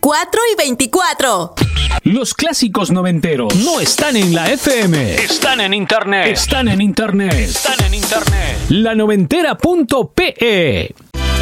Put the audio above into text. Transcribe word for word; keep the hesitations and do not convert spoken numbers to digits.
veinticuatro y veinticuatro. Los clásicos noventeros no están en la F M. Están en internet. Están en internet. Están en internet. La noventera punto pe.